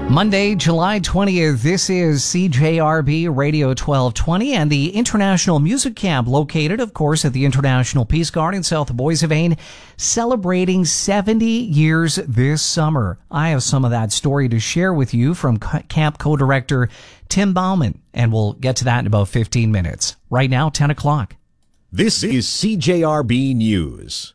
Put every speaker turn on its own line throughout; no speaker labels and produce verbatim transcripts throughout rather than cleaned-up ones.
Monday, July twentieth, this is C J R B Radio twelve twenty and the International Music Camp, located, of course, at the International Peace Garden in South Boissevain, celebrating seventy years this summer. I have some of that story to share with you from camp co-director Tim Bauman, and we'll get to that in about fifteen minutes. Right now, ten o'clock.
This is C J R B News.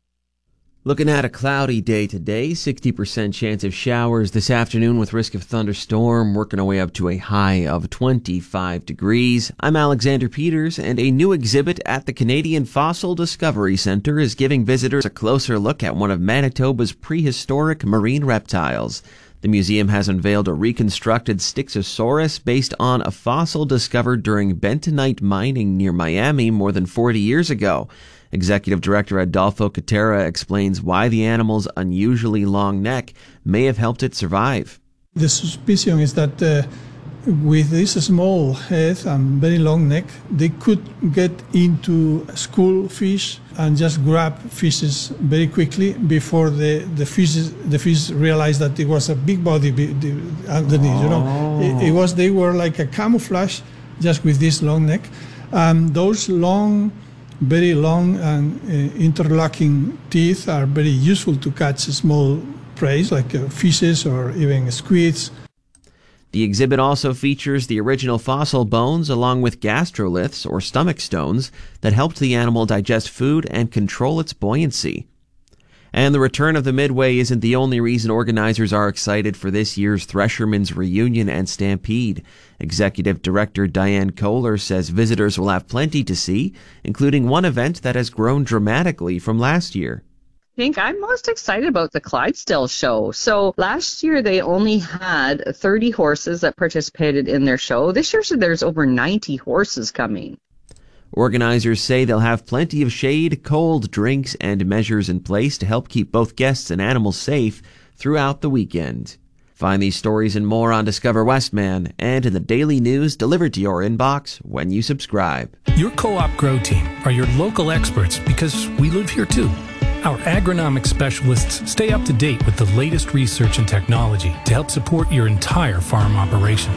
Looking at a cloudy day today, sixty percent chance of showers this afternoon with risk of thunderstorm, working our way up to a high of twenty-five degrees. I'm Alexander Peters, and a new exhibit at the Canadian Fossil Discovery Centre is giving visitors a closer look at one of Manitoba's prehistoric marine reptiles. The museum has unveiled a reconstructed Styxosaurus based on a fossil discovered during bentonite mining near Miami more than forty years ago. Executive Director Adolfo Catera explains why the animal's unusually long neck may have helped it survive.
The suspicion is that uh, with this small head and very long neck, they could get into school fish and just grab fishes very quickly before the the fish the fish realized that it was a big body underneath. Oh. You know, it, it was they were like a camouflage just with this long neck. Um, those long. Very long and uh, interlocking teeth are very useful to catch small prey like uh, fishes or even squids.
The exhibit also features the original fossil bones along with gastroliths or stomach stones that helped the animal digest food and control its buoyancy. And the return of the Midway isn't the only reason organizers are excited for this year's Threshermen's Reunion and Stampede. Executive Director Diane Kohler says visitors will have plenty to see, including one event that has grown dramatically from last year.
I think I'm most excited about the Clydesdale show. So last year they only had thirty horses that participated in their show. This year there's over ninety horses coming.
Organizers say they'll have plenty of shade, cold drinks, and measures in place to help keep both guests and animals safe throughout the weekend. Find these stories and more on Discover Westman and in the daily news delivered to your inbox when you subscribe.
Your Co-op Grow Team are your local experts because we live here too. Our agronomic specialists stay up to date with the latest research and technology to help support your entire farm operation.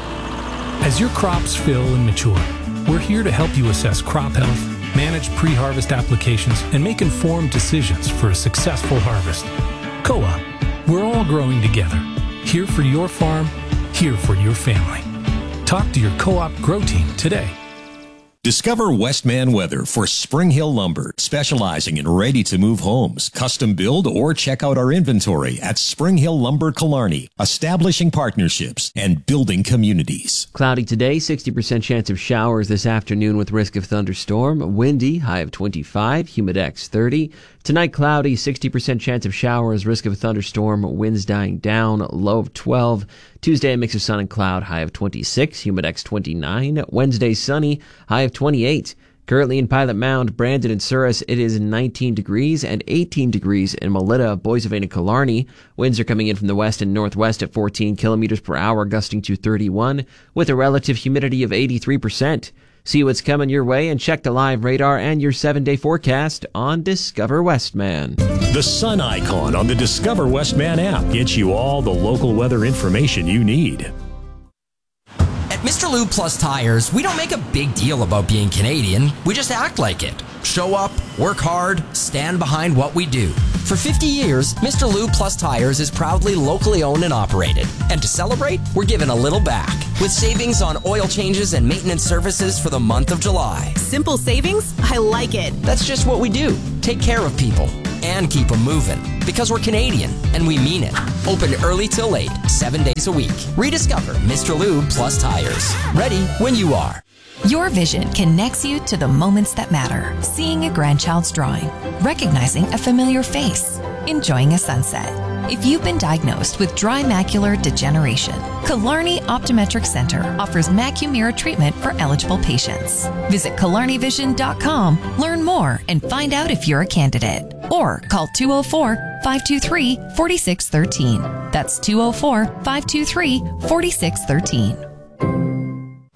As your crops fill and mature, we're here to help you assess crop health, manage pre-harvest applications, and make informed decisions for a successful harvest. Co-op, we're all growing together. Here for your farm, here for your family. Talk to your Co-op Grow Team today.
Discover Westman Weather for Spring Hill Lumber, specializing in ready-to-move homes, custom build, or check out our inventory at Spring Hill Lumber Killarney, establishing partnerships and building communities.
Cloudy today, sixty percent chance of showers this afternoon with risk of thunderstorm. Windy, high of twenty-five, humidex thirty. Tonight, cloudy, sixty percent chance of showers, risk of thunderstorm, winds dying down, low of twelve. Tuesday, a mix of sun and cloud, high of twenty-six, humidex twenty-nine. Wednesday, sunny, high of twenty-eight. Currently in Pilot Mound, Brandon and Souris, it is nineteen degrees and eighteen degrees in Melita, Boissevain and Killarney. Winds are coming in from the west and northwest at fourteen kilometers per hour, gusting to thirty-one, with a relative humidity of eighty-three percent. See what's coming your way and check the live radar and your seven-day forecast on Discover Westman.
The sun icon on the Discover Westman app gets you all the local weather information you need.
At Mister Lube Plus Tires, we don't make a big deal about being Canadian. We just act like it. Show up, work hard, stand behind what we do. For fifty years, Mister Lube Plus Tires is proudly locally owned and operated. And to celebrate, we're giving a little back with savings on oil changes and maintenance services for the month of July.
Simple savings? I like it.
That's just what we do. Take care of people and keep them moving. Because we're Canadian, and we mean it. Open early till late, seven days a week. Rediscover Mister Lube Plus Tires. Ready when you are.
Your vision connects you to the moments that matter. Seeing a grandchild's drawing, recognizing a familiar face, enjoying a sunset. If you've been diagnosed with dry macular degeneration, Killarney Optometric Center offers Macumira treatment for eligible patients. Visit Killarney Vision dot com, learn more, and find out if you're a candidate. Or call two oh four, five two three, four six one three. That's two oh four, five two three, four six one three.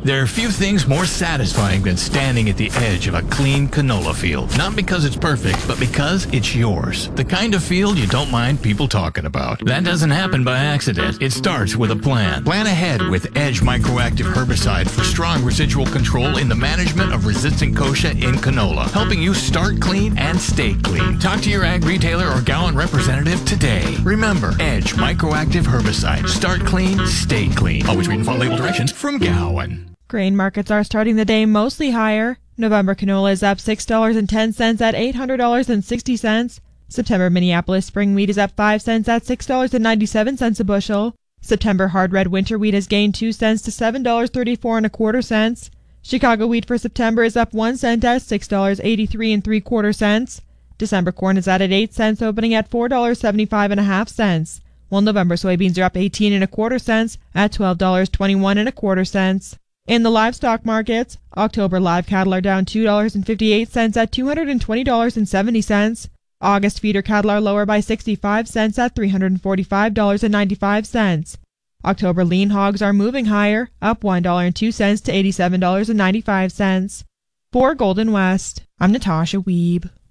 There are few things more satisfying than standing at the edge of a clean canola field. Not because it's perfect, but because it's yours. The kind of field you don't mind people talking about. That doesn't happen by accident. It starts with a plan. Plan ahead with Edge Microactive Herbicide for strong residual control in the management of resistant kochia in canola, helping you start clean and stay clean. Talk to your ag retailer or Gowan representative today. Remember, Edge Microactive Herbicide. Start clean, stay clean. Always read and follow label directions from Gowan.
Grain markets are starting the day mostly higher. November canola is up six dollars and ten cents at eight hundred dollars and sixty cents. September Minneapolis spring wheat is up five cents at six dollars and ninety-seven cents a bushel. September hard red winter wheat has gained two cents to seven dollars and thirty-four and a quarter cents. Chicago wheat for September is up one cent at six dollars and eighty-three and three quarter cents. December corn is added eight cents, opening at four dollars and seventy-five and a half cents. While November soybeans are up eighteen and a quarter cents at twelve dollars and twenty-one and a quarter cents. In the livestock markets, October live cattle are down two dollars and fifty-eight cents at two hundred twenty dollars and seventy cents. August feeder cattle are lower by sixty-five cents at three hundred forty-five dollars and ninety-five cents. October lean hogs are moving higher, up one dollar and two cents to eighty-seven dollars and ninety-five cents. For Golden West, I'm Natasha Wiebe.